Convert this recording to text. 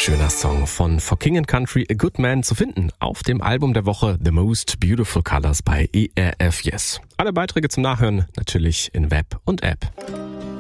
Schöner Song von For King and Country, A Good Man, zu finden auf dem Album der Woche The Most Beautiful Colors bei ERF Yes. Alle Beiträge zum Nachhören natürlich in Web und App.